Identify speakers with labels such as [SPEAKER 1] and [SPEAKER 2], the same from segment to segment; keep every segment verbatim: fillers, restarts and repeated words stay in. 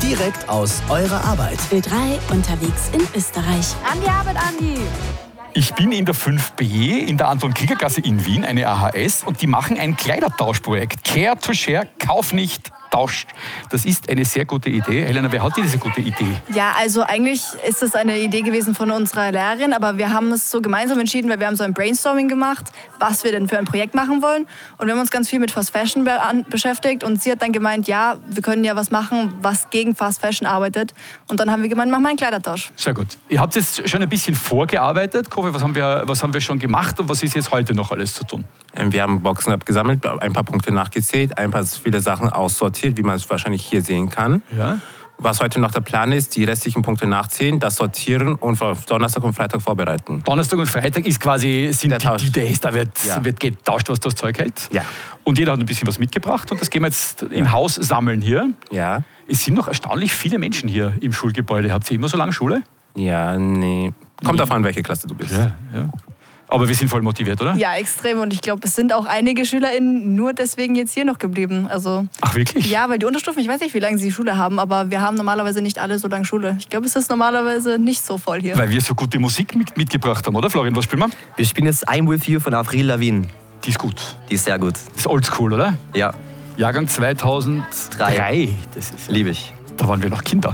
[SPEAKER 1] direkt aus eurer Arbeit.
[SPEAKER 2] Ö drei unterwegs in Österreich.
[SPEAKER 3] An die Arbeit, Andi!
[SPEAKER 4] Ich bin in der fünf B in der Anton-Krieger-Gasse in Wien, eine A H S, und die machen ein Kleidertauschprojekt. Care to Share, kauf nicht, tausch. Das ist eine sehr gute Idee. Helena, wer hat diese gute Idee?
[SPEAKER 3] Ja, also eigentlich ist das eine Idee gewesen von unserer Lehrerin, aber wir haben es so gemeinsam entschieden, weil wir haben so ein Brainstorming gemacht, was wir denn für ein Projekt machen wollen. Und wir haben uns ganz viel mit Fast Fashion be- an- beschäftigt und sie hat dann gemeint, ja, wir können ja was machen, was gegen Fast Fashion arbeitet. Und dann haben wir gemeint, machen wir einen Kleidertausch.
[SPEAKER 4] Sehr gut. Ihr habt jetzt schon ein bisschen vorgearbeitet. Kofi, was haben wir, was haben wir schon gemacht und was ist jetzt heute noch alles zu tun?
[SPEAKER 5] Wir haben Boxen abgesammelt, ein paar Punkte nachgezählt, ein paar viele Sachen aussortiert, wie man es wahrscheinlich hier sehen kann.
[SPEAKER 4] Ja.
[SPEAKER 5] Was heute noch der Plan ist, die restlichen Punkte nachzählen, das sortieren und auf Donnerstag und Freitag vorbereiten.
[SPEAKER 4] Donnerstag und Freitag ist quasi sind
[SPEAKER 5] Der
[SPEAKER 4] die,
[SPEAKER 5] Tausch.
[SPEAKER 4] die Days, da wird,
[SPEAKER 5] Ja.
[SPEAKER 4] wird getauscht, was das Zeug hält.
[SPEAKER 5] Ja.
[SPEAKER 4] Und jeder hat ein bisschen was mitgebracht und das gehen wir jetzt im Haus sammeln hier.
[SPEAKER 5] Ja,
[SPEAKER 4] Es sind noch erstaunlich viele Menschen hier im Schulgebäude. Habt ihr immer so lange Schule?
[SPEAKER 5] ja, nee. Kommt davon an, welche Klasse du bist.
[SPEAKER 4] ja. Aber wir sind voll motiviert, oder?
[SPEAKER 3] Ja, extrem. Und ich glaube, es sind auch einige SchülerInnen nur deswegen jetzt hier noch geblieben. Also,
[SPEAKER 4] Ach, wirklich?
[SPEAKER 3] ja, weil die Unterstufen, ich weiß nicht, wie lange sie Schule haben, aber wir haben normalerweise nicht alle so lange Schule. Ich glaube, es ist normalerweise nicht so voll hier.
[SPEAKER 4] Weil wir so gute Musik mit, mitgebracht haben, oder Florian? Was spielen wir?
[SPEAKER 6] Wir spielen jetzt I'm With You von Avril Lavigne.
[SPEAKER 4] Die ist gut.
[SPEAKER 6] Die ist sehr gut.
[SPEAKER 4] Das ist oldschool, oder?
[SPEAKER 6] Ja,
[SPEAKER 4] Jahrgang zweitausenddrei.
[SPEAKER 6] Drei.
[SPEAKER 4] Das ist,
[SPEAKER 6] liebe ich.
[SPEAKER 4] Da waren wir noch Kinder.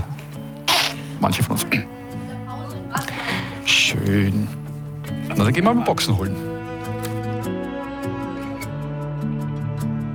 [SPEAKER 4] Manche von uns. Schön. Na, dann gehen wir mal Boxen holen.